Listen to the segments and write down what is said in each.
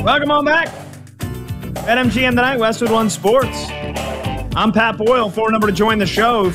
Welcome on back. BetMGM tonight, Westwood One Sports. I'm Pat Boyle. Phone number to join the show,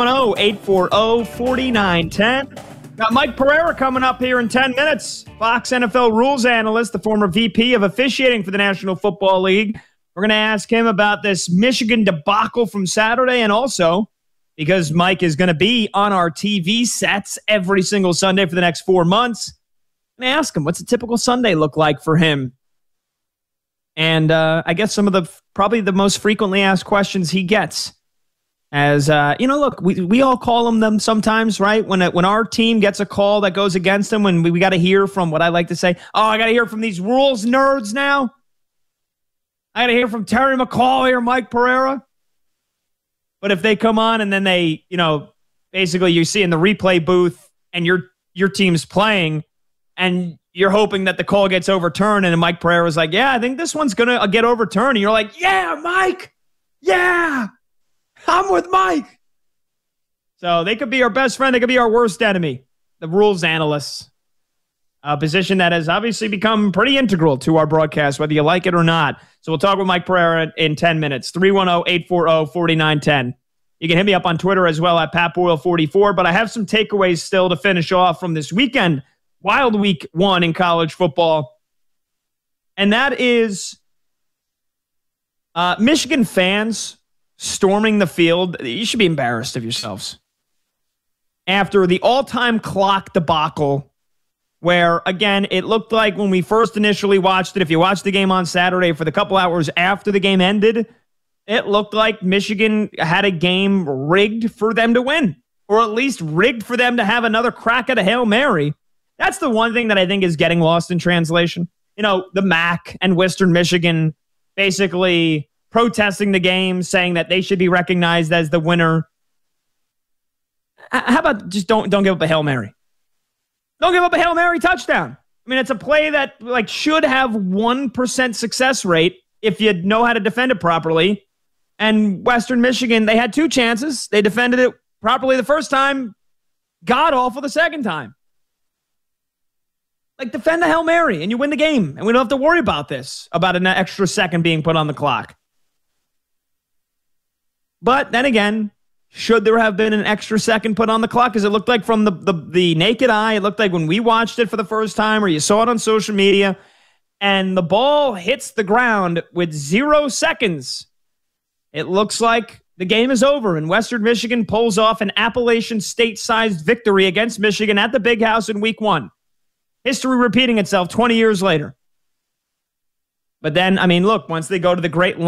310-840-4910. Got Mike Pereira coming up here in 10 minutes. Fox NFL rules analyst, the former VP of officiating for the National Football League. We're going to ask him about this Michigan debacle from Saturday, and also, because Mike is going to be on our TV sets every single Sunday for the next 4 months, I'm going to ask him, what's a typical Sunday look like for him? And I guess some of the probably the most frequently asked questions he gets. As, look, we all call them sometimes, right? When our team gets a call that goes against them, when we got to hear from what I like to say, I got to hear from these rules nerds now. I got to hear from Terry McCauley or Mike Pereira. But if they come on and then they, basically you see in the replay booth and your team's playing and you're hoping that the call gets overturned, and Mike Pereira was like, yeah, I think this one's going to get overturned. And you're like, yeah, Mike. Yeah, I'm with Mike. So they could be our best friend. They could be our worst enemy. The rules analysts, a position that has obviously become pretty integral to our broadcast, whether you like it or not. So we'll talk with Mike Pereira in 10 minutes. 310-840-4910. You can hit me up on Twitter as well at PatBoyle44. But I have some takeaways still to finish off from this weekend. Wild week 1 in college football. And that is Michigan fans storming the field. You should be embarrassed of yourselves. After the all-time clock debacle, where, again, it looked like when we first initially watched it, if you watched the game on Saturday for the couple hours after the game ended, it looked like Michigan had a game rigged for them to win, or at least rigged for them to have another crack at a Hail Mary. That's the one thing that I think is getting lost in translation. The MAC and Western Michigan basically protesting the game, saying that they should be recognized as the winner. How about just don't give up a Hail Mary? Don't give up a Hail Mary touchdown. I mean, it's a play that should have 1% success rate if you know how to defend it properly. And Western Michigan, they had 2 chances. They defended it properly the first time, god awful the second time. Defend the Hail Mary and you win the game. And we don't have to worry about this, about an extra second being put on the clock. But then again, should there have been an extra second put on the clock? Because it looked like from the naked eye, it looked like when we watched it for the first time or you saw it on social media, and the ball hits the ground with 0 seconds, it looks like the game is over and Western Michigan pulls off an Appalachian State-sized victory against Michigan at the Big House in week 1. History repeating itself 20 years later. But then, look, once they go to the Great